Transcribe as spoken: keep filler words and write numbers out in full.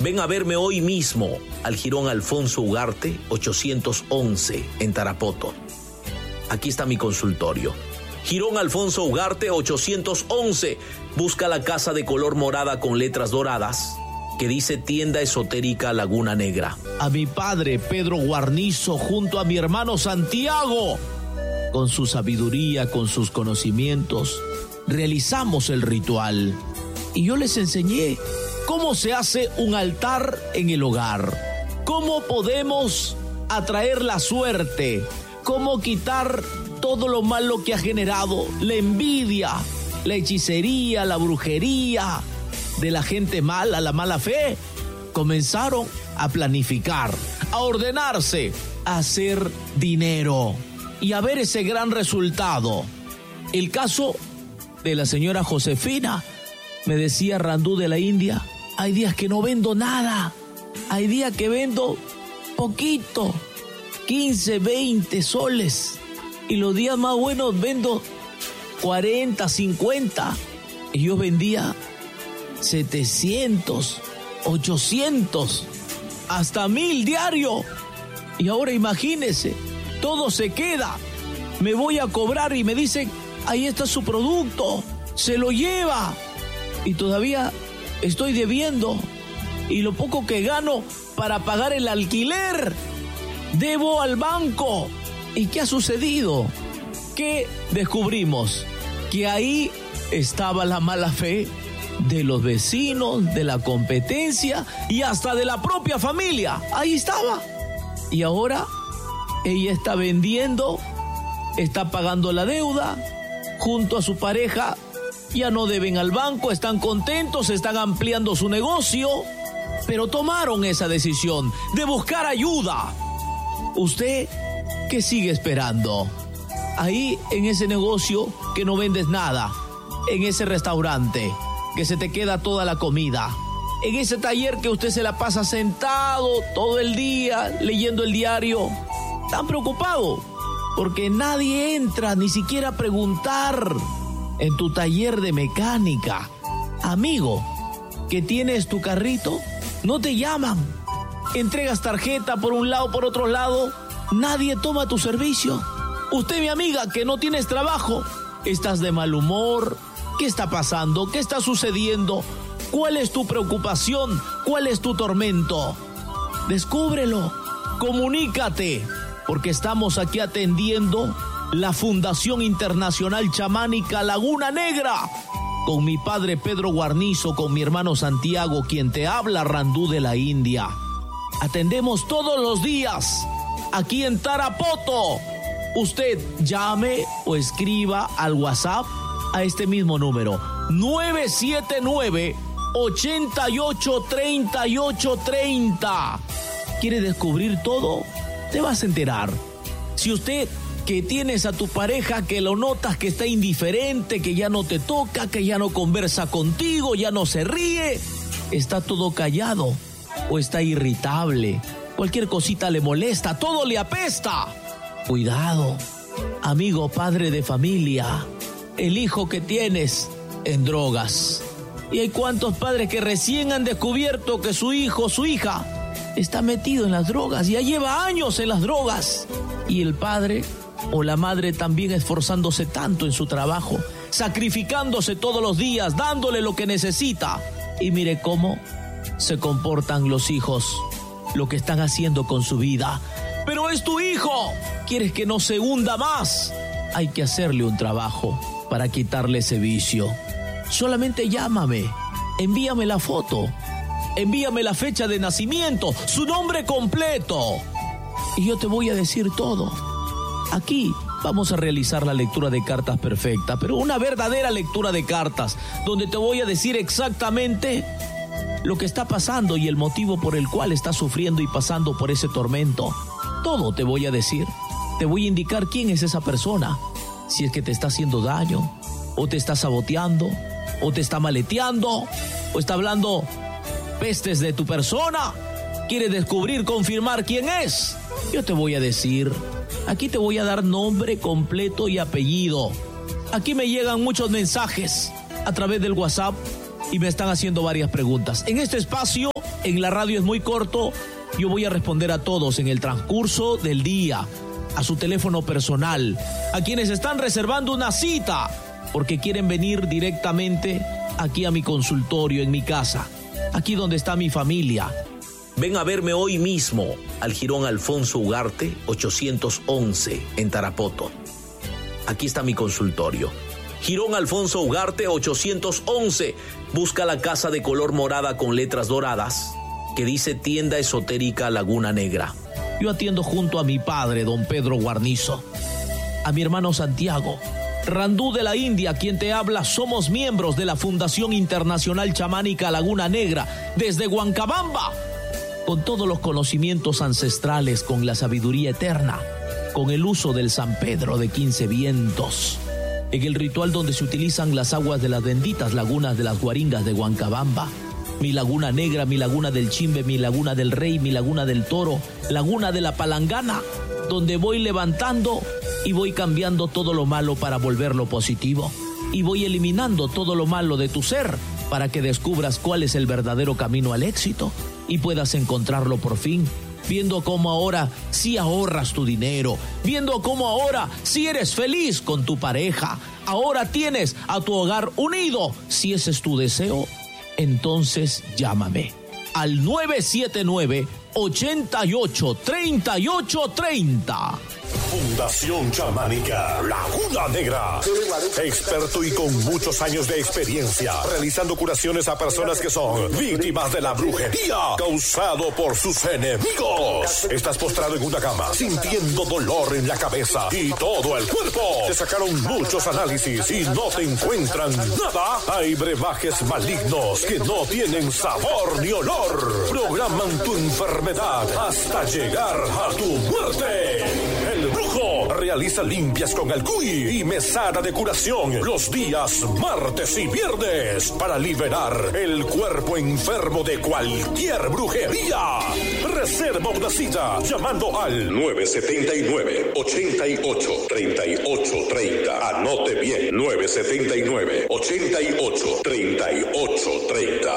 ven a verme hoy mismo al Jirón Alfonso Ugarte, ochocientos once, en Tarapoto. Aquí está mi consultorio. Jirón Alfonso Ugarte, ochocientos once. Busca la casa de color morada con letras doradas que dice Tienda Esotérica Laguna Negra. A mi padre Pedro Guarnizo junto a mi hermano Santiago, con su sabiduría, con sus conocimientos, realizamos el ritual. Y yo les enseñé cómo se hace un altar en el hogar, cómo podemos atraer la suerte, cómo quitar todo lo malo que ha generado, la envidia, la hechicería, la brujería de la gente mala, la mala fe. Comenzaron a planificar, a ordenarse, a hacer dinero y a ver ese gran resultado. El caso de la señora Josefina, me decía Randú de la India, hay días que no vendo nada, hay días que vendo poquito, quince, veinte soles, y los días más buenos vendo cuarenta, cincuenta, y yo vendía setecientos, ochocientos, hasta mil diario. Y ahora imagínese, todo se queda. Me voy a cobrar y me dicen, ahí está su producto, se lo lleva. Y todavía estoy debiendo. Y lo poco que gano para pagar el alquiler, debo al banco. ¿Y qué ha sucedido? Que descubrimos que ahí estaba la mala fe de los vecinos, de la competencia y hasta de la propia familia. Ahí estaba. Y ahora ella está vendiendo, está pagando la deuda junto a su pareja. Ya no deben al banco, están contentos, están ampliando su negocio, pero tomaron esa decisión de buscar ayuda. ¿Usted qué sigue esperando? Ahí en ese negocio que no vendes nada, en ese restaurante que se te queda toda la comida, en ese taller que usted se la pasa sentado todo el día leyendo el diario, tan preocupado porque nadie entra ni siquiera a preguntar. En tu taller de mecánica, amigo, que tienes tu carrito, no te llaman. Entregas tarjeta por un lado, por otro lado, nadie toma tu servicio. Usted, mi amiga, que no tienes trabajo, estás de mal humor. ¿Qué está pasando? ¿Qué está sucediendo? ¿Cuál es tu preocupación? ¿Cuál es tu tormento? Descúbrelo, comunícate, porque estamos aquí atendiendo la Fundación Internacional Chamánica Laguna Negra, con mi padre Pedro Guarnizo, con mi hermano Santiago, quien te habla, Randú de la India. Atendemos todos los días aquí en Tarapoto. Usted llame o escriba al WhatsApp a este mismo número, nueve siete nueve, ocho ocho, tres ocho tres cero. ¿Quiere descubrir todo? Te vas a enterar. Si usted que tienes a tu pareja que lo notas que está indiferente, que ya no te toca, que ya no conversa contigo, ya no se ríe, está todo callado o está irritable, cualquier cosita le molesta, todo le apesta. Cuidado, amigo padre de familia, el hijo que tienes en drogas. Y hay cuantos padres que recién han descubierto que su hijo, su hija, está metido en las drogas, ya lleva años en las drogas. Y el padre o la madre también esforzándose tanto en su trabajo, sacrificándose todos los días, dándole lo que necesita. Y mire cómo se comportan los hijos, lo que están haciendo con su vida. Pero es tu hijo, ¿quieres que no se hunda más? Hay que hacerle un trabajo para quitarle ese vicio. Solamente llámame, envíame la foto, envíame la fecha de nacimiento, su nombre completo, y yo te voy a decir todo. Aquí vamos a realizar la lectura de cartas perfecta, pero una verdadera lectura de cartas, donde te voy a decir exactamente lo que está pasando y el motivo por el cual estás sufriendo y pasando por ese tormento. Todo te voy a decir. Te voy a indicar quién es esa persona, si es que te está haciendo daño, o te está saboteando, o te está maleteando, o está hablando pestes de tu persona. ¿Quieres descubrir, confirmar quién es? Yo te voy a decir. Aquí te voy a dar nombre completo y apellido. Aquí me llegan muchos mensajes a través del WhatsApp y me están haciendo varias preguntas. En este espacio en la radio es muy corto. Yo voy a responder a todos en el transcurso del día, a su teléfono personal, a quienes están reservando una cita porque quieren venir directamente aquí a mi consultorio en mi casa, aquí donde está mi familia. Ven a verme hoy mismo al Jirón Alfonso Ugarte ochocientos once en Tarapoto. Aquí está mi consultorio. Jirón Alfonso Ugarte ochocientos once. Busca la casa de color morada con letras doradas que dice Tienda Esotérica Laguna Negra. Yo atiendo junto a mi padre, don Pedro Guarnizo, a mi hermano Santiago, Randú de la India, quien te habla. Somos miembros de la Fundación Internacional Chamánica Laguna Negra desde Huancabamba, con todos los conocimientos ancestrales, con la sabiduría eterna, con el uso del San Pedro de quince vientos, en el ritual donde se utilizan las aguas de las benditas lagunas de las Guaringas de Huancabamba. Mi laguna negra, mi laguna del Chimbe, mi laguna del Rey, mi laguna del Toro, laguna de la Palangana, donde voy levantando y voy cambiando todo lo malo para volverlo positivo. Y voy eliminando todo lo malo de tu ser para que descubras cuál es el verdadero camino al éxito y puedas encontrarlo por fin. Viendo cómo ahora sí ahorras tu dinero, viendo cómo ahora sí eres feliz con tu pareja, ahora tienes a tu hogar unido. Si ese es tu deseo, entonces llámame al nueve siete nueve, ocho ocho, tres ocho tres cero. Fundación Chamánica Laguna Negra. Experto y con muchos años de experiencia realizando curaciones a personas que son víctimas de la brujería causado por sus enemigos. Estás postrado en una cama sintiendo dolor en la cabeza y todo el cuerpo. Te sacaron muchos análisis y no te encuentran nada. Hay brebajes malignos que no tienen sabor ni olor. Programan tu enfermedad hasta llegar a tu muerte. El Brujo realiza limpias con el cuy y mesada de curación los días martes y viernes para liberar el cuerpo enfermo de cualquier brujería. Reserva una cita llamando al nueve siete nueve, ocho ocho, tres ocho tres cero. Anote bien, nueve siete nueve, ocho ocho, tres ocho tres cero.